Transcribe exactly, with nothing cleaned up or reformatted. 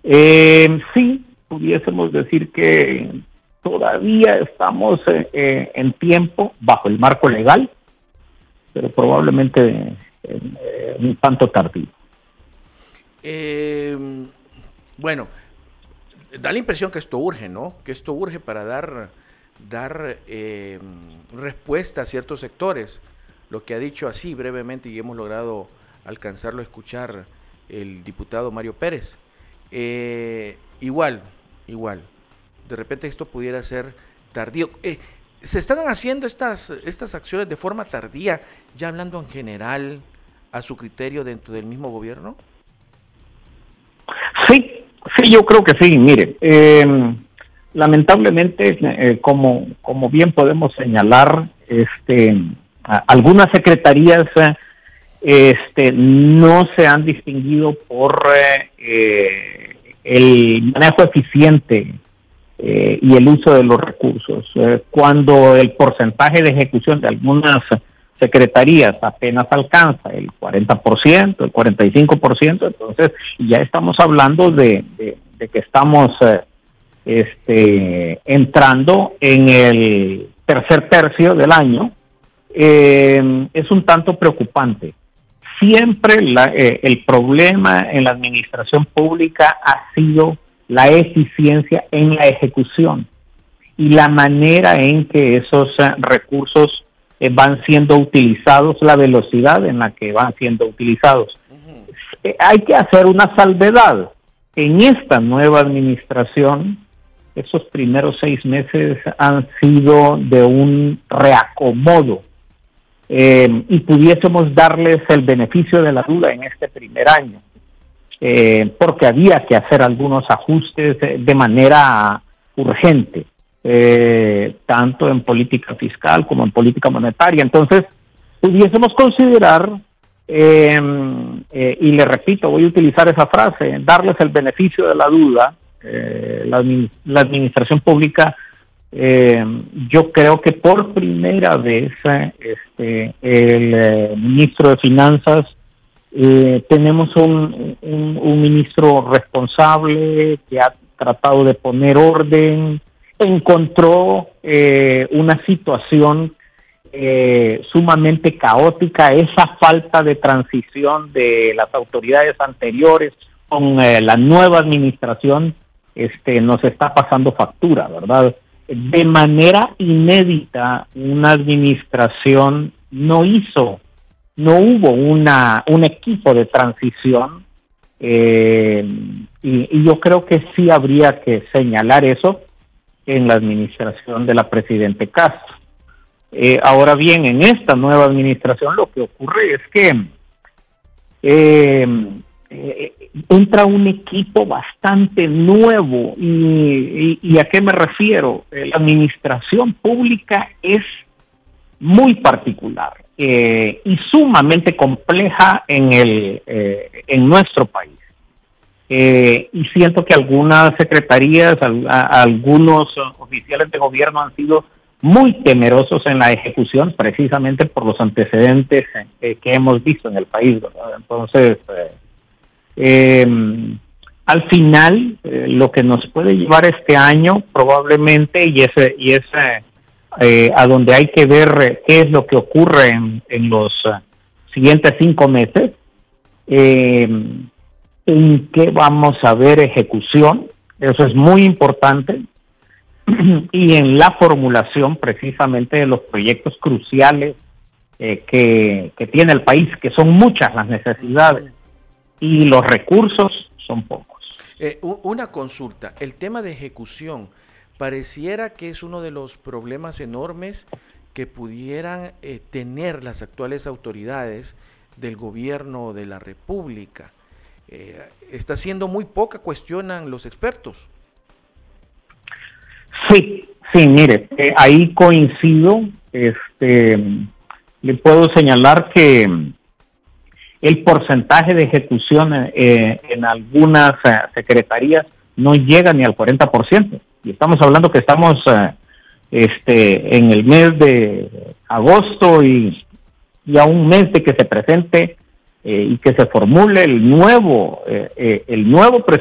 Eh, sí, pudiésemos decir que todavía estamos eh, eh, en tiempo bajo el marco legal, pero probablemente eh, eh, un tanto tardío. Eh, bueno, da la impresión que esto urge, ¿no? Que esto urge para dar, dar eh, respuesta a ciertos sectores. Lo que ha dicho así brevemente y hemos logrado alcanzarlo a escuchar el diputado Mario Pérez. Eh, igual, igual, de repente esto pudiera ser tardío. Eh, ¿Se están haciendo estas, estas acciones de forma tardía, ya hablando en general, a su criterio dentro del mismo gobierno? Sí, sí, yo creo que sí. Mire, eh, lamentablemente, eh, como, como bien podemos señalar, este, a, algunas secretarías eh, este, no se han distinguido por eh, el manejo eficiente eh, y el uso de los recursos. Eh, cuando el porcentaje de ejecución de algunas secretarías apenas alcanza el cuarenta por ciento, el cuarenta y cinco por ciento, entonces ya estamos hablando de, de, de que estamos eh, este, entrando en el tercer tercio del año. Eh, es un tanto preocupante. Siempre la, eh, el problema en la administración pública ha sido la eficiencia en la ejecución y la manera en que esos eh, recursos eh, van siendo utilizados, la velocidad en la que van siendo utilizados. Uh-huh. Eh, hay que hacer una salvedad. En esta nueva administración, esos primeros seis meses han sido de un reacomodo. Eh, y pudiésemos darles el beneficio de la duda en este primer año, eh, porque había que hacer algunos ajustes eh, de manera urgente, eh, tanto en política fiscal como en política monetaria. Entonces, pudiésemos considerar, eh, eh, y le repito, voy a utilizar esa frase, darles el beneficio de la duda. Eh, la, la administración pública, Eh, yo creo que por primera vez eh, este, el eh, ministro de Finanzas, eh, tenemos un, un, un ministro responsable que ha tratado de poner orden, encontró eh, una situación eh, sumamente caótica, esa falta de transición de las autoridades anteriores con eh, la nueva administración este, nos está pasando factura, ¿verdad? De manera inédita, una administración no hizo, no hubo una un equipo de transición, eh, y, y yo creo que sí habría que señalar eso en la administración de la Presidente Castro. Eh, ahora bien, en esta nueva administración lo que ocurre es que eh, eh, entra un equipo bastante nuevo. Y, y, ¿Y a qué me refiero? Eh, la administración pública es muy particular eh, y sumamente compleja en, el, eh, en nuestro país. Eh, y siento que algunas secretarías, al, a, algunos oficiales de gobierno han sido muy temerosos en la ejecución, precisamente por los antecedentes eh, que hemos visto en el país, ¿verdad? Entonces, eh, Eh, al final, eh, lo que nos puede llevar este año probablemente, y es, y es eh, a donde hay que ver eh, qué es lo que ocurre en, en los uh, siguientes cinco meses, eh, en qué vamos a ver ejecución, eso es muy importante, y en la formulación precisamente de los proyectos cruciales eh, que, que tiene el país, que son muchas las necesidades. Y los recursos son pocos. Eh, una consulta, el tema de ejecución, pareciera que es uno de los problemas enormes que pudieran eh, tener las actuales autoridades del gobierno de la República. Eh, está siendo muy poca, cuestionan los expertos. Sí, sí, mire, eh, ahí coincido. Este, le puedo señalar que el porcentaje de ejecución eh, en algunas eh, secretarías no llega ni al cuarenta por ciento. Y estamos hablando que estamos eh, este, en el mes de agosto y, y a un mes de que se presente eh, y que se formule el nuevo, eh, eh, el nuevo presupuesto